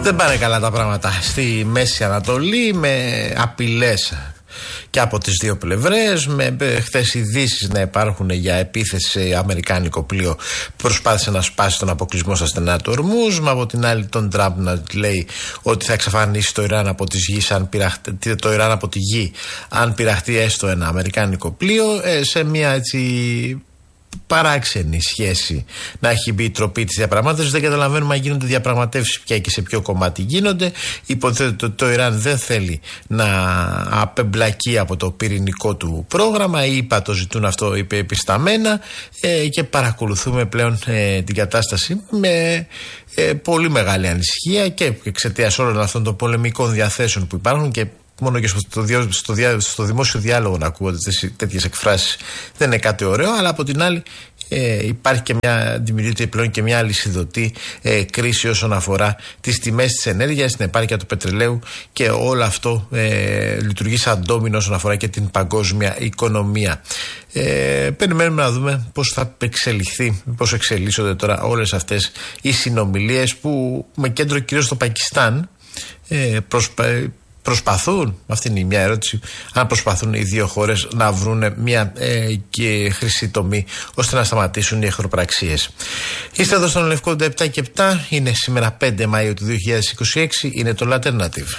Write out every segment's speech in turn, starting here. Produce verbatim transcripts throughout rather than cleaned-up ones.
Δεν πάνε καλά τα πράγματα στη Μέση Ανατολή, με απειλές και από τις δύο πλευρές, με χθες ειδήσεις να υπάρχουν για επίθεση σε αμερικάνικο πλοίο που προσπάθησε να σπάσει τον αποκλεισμό στα στενά του Ορμούζ, με από την άλλη τον Τραμπ να λέει ότι θα εξαφανίσει το Ιράν από, τις γης, αν πειραχτεί, το Ιράν από τη γη αν πειραχτεί έστω ένα αμερικάνικο πλοίο, ε, σε μια έτσι παράξενη σχέση να έχει μπει η τροπή της διαπραγμάτευσης. Δεν καταλαβαίνουμε αν γίνονται διαπραγματεύσεις πια και σε ποιο κομμάτι γίνονται. Υποθέτω ότι το Ιράν δεν θέλει να απεμπλακεί από το πυρηνικό του πρόγραμμα. Οι ΗΠΑ το ζητούν αυτό επισταμμένα, ε, και παρακολουθούμε πλέον ε, την κατάσταση με ε, πολύ μεγάλη ανησυχία και εξαιτίας όλων αυτών των πολεμικών διαθέσεων που υπάρχουν. Και μόνο και στο, στο, στο δημόσιο διάλογο να ακούγονται τέτοιες εκφράσεις δεν είναι κάτι ωραίο, αλλά από την άλλη ε, υπάρχει και μια, δημιουργείται πλέον και μια αλυσιδωτή ε, κρίση όσον αφορά τις τιμές της ενέργειας, την επάρκεια του πετρελαίου, και όλο αυτό ε, λειτουργεί σαν ντόμινο όσον αφορά και την παγκόσμια οικονομία. Ε, περιμένουμε να δούμε πώς θα εξελιχθεί, πώς εξελίσσονται τώρα όλες αυτές οι συνομιλίες που με κέντρο κυρίως το Πακιστάν ε, προσπα... Προσπαθούν, αυτή είναι μια ερώτηση, αν προσπαθούν οι δύο χώρες να βρουν μια ε, και χρυσή τομή ώστε να σταματήσουν οι εχθροπραξίες. Είστε εδώ στον Λευκό επτά και επτά, είναι σήμερα πέντε Μαΐου του δύο χιλιάδες είκοσι έξι, είναι το Alternative.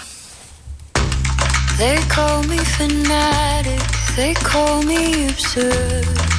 They call me fanatic, they call me absurd.